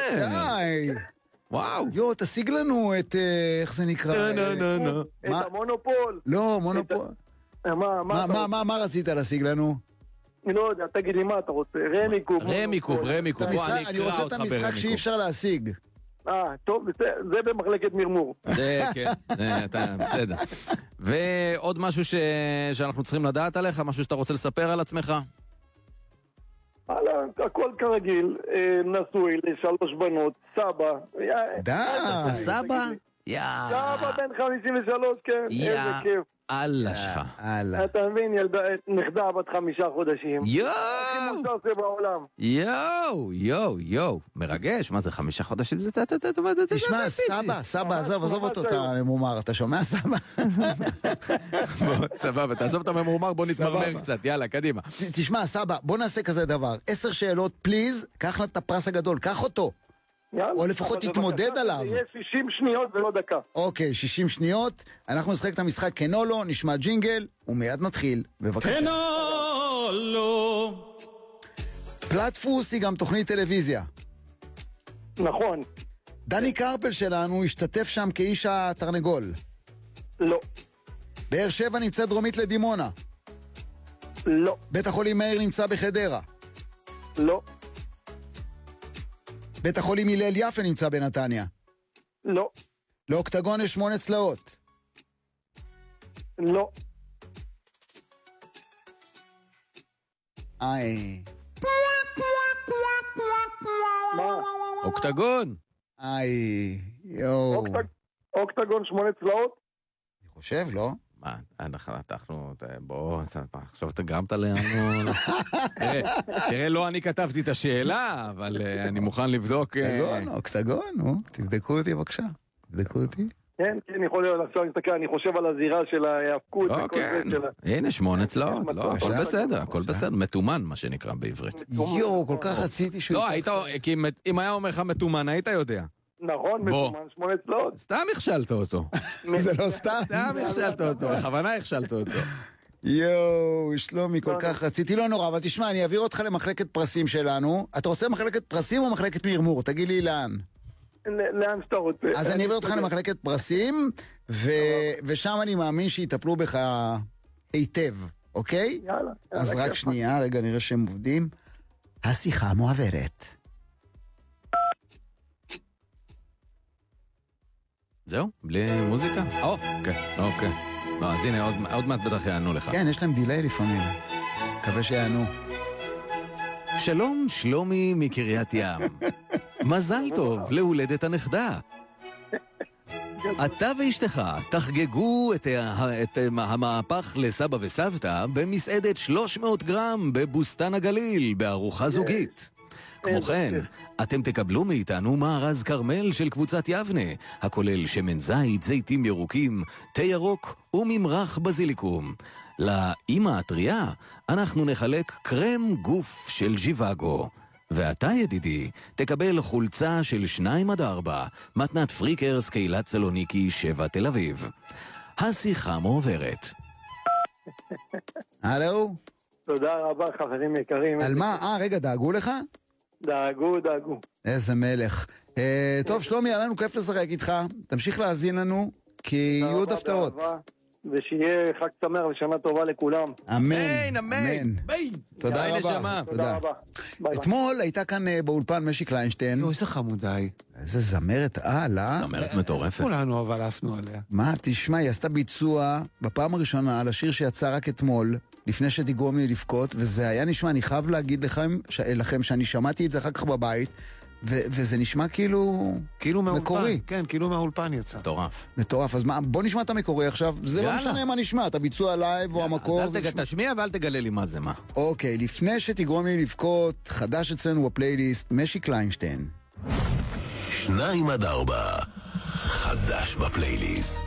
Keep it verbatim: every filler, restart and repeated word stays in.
די. וואו. יו, תשיג לנו את, איך זה נקרא? את המונופול. לא, מונופול. מה רצית להשיג לנו? אני לא יודע, תגיד לי מה אתה רוצה. רמיקוב. רמיקוב, רמיקוב. אני רוצה את המשחק שאי אפשר להשיג. אה, טוב, זה במחלקת מרמור. זה, כן, בסדר. ועוד משהו שאנחנו צריכים לדעת עליך, משהו שאתה רוצה לספר על עצמך? הכל כרגיל, נשוי לשלוש בנות, סבא. די. סבא? סבא בן חמישים ושלוש, כן, איזה כיף. אללה שלך. אתה מבין, נכדה בת חמישה חודשים. יואו! הכי מוצא בעולם. יואו, יואו, יואו. מרגש, מה זה חמישה חודשים? זה תשמע, סבא, סבא, עזוב, עזוב אותו את הממומר, אתה שומע סבא? סבבה, תעזוב את הממומר, בוא נתמרמר קצת, יאללה, קדימה. תשמע, סבא, בוא נעשה כזה דבר, עשר שאלות, פליז, קח לה את הפרס הגדול, קח אותו. או לפחות תתמודד עליו. זה יהיה שישים שניות ולא דקה. אוקיי, שישים שניות. אנחנו נשחק את המשחק כן או לא, נשמע ג'ינגל, ומיד נתחיל. בבקשה. כן או לא. פלטפוס היא גם תוכנית טלוויזיה. נכון. דני קרפל שלנו השתתף שם כאיש התרנגול. לא. באר שבע נמצא דרומית לדימונה. לא. בית החולים מאיר נמצא בחדרה. לא. בית החולים הלל יפה נמצא בנתניה. לא. לאוקטגון יש שמונה צלעות. לא. איי. מה? אוקטגון. איי. יואו. אוקטגון שמונה צלעות? אני חושב, לא? מה, אנחנו, בוא, עכשיו אתה גרמת לנו, תראה, לא אני כתבתי את השאלה, אבל אני מוכן לבדוק. אוקטגון, אוקטגון, תבדקו אותי בבקשה, תבדקו אותי. כן, כן, יכול להיות, עכשיו אני מסתכל, אני חושב על הזירה של ההאבקות. אוקיי, הנה שמונה צלעות, לא, הכל בסדר, הכל בסדר, מתומן מה שנקרא בעברית. יואו, כל כך רציתי שהוא... לא, היית, כי אם היה אומר לך מתומן, היית יודע. נכון, מתומן, שמונה צלעות. סתם הכשלת אותו. זה לא סתם. סתם הכשלת אותו, בכוונה הכשלת אותו. יואו, שלומי, כל כך רציתי, לא נורא, אבל תשמע, אני אעביר אותך למחלקת פרסים שלנו. אתה רוצה מחלקת פרסים או מחלקת מרמור? תגיד לי לאן. לאן שאתה רוצה. אז אני אעביר אותך למחלקת פרסים, ושם אני מאמין שיטפלו בך היטב, אוקיי? יאללה. אז רק שנייה, רגע, נראה שהם עובדים. השיחה מועברת. זהו? בלי מוזיקה? או, אוקיי, אוקיי. לא, אז הנה, עוד מעט בטח יענו לך. כן, יש להם דילי לפעמים. מקווה שיענו. שלום, שלומי מקריית ים. מזל טוב להולדת הנכדה. אתה ואשתך תחגגו את, את המהפך לסבא וסבתא במסעדת שלוש מאות גרם בבוסתן הגליל בארוחה זוגית. כמו כן, אתם תקבלו מאיתנו מארז קרמל של קבוצת יבנה, הכולל שמן זית, זיתים ירוקים, תה ירוק וממרח בזיליקום. לאמא הטריה אנחנו נחלק קרם גוף של ז'יוואגו. ואתה ידידי, תקבל חולצה של שניים עד ארבע, מתנת פריקרס קהילת סלוניקי שבע תל אביב. השיחה מועברת. הלו? תודה רבה חברים יקרים. על מה? אה, רגע, דאגו לך? דאגו, דאגו. איזה מלך. אה, טוב, שלומי, היה לנו כיף לשחק איתך. תמשיך להאזין לנו, כי יהיו עוד הפתעות. ושיהיה חג שמח ושנה טובה לכולם. אמן, אמן. תודה רבה. תודה רבה. אתמול הייתה כאן באולפן משי קליינשטיין. איזה חמודי. איזה זמרת על, אה? זמרת מטורפת. כולנו אבל עפנו עליה. מה, תשמע, היא עשתה ביצוע בפעם הראשונה על השיר שיצא רק אתמול, לפני שתגרום לי לבכות, וזה היה נשמע, אני חייב להגיד לכם, לכם שאני שמעתי את זה אחר כך בבית, ו- וזה נשמע כאילו, כאילו מקורי. כן, כאילו מהאולפן יצא. מטורף. מטורף. אז מה, בוא נשמע את המקורי עכשיו. זה לא משנה מה נשמע, את הביצוע לייב או המקור. אז אל תשמיע ואל תגלה לי מה זה מה. אוקיי, לפני שתגרום לי לבכות, חדש אצלנו בפלייליסט, משי קליינשטיין. שניים עד ארבע, חדש בפלייליסט.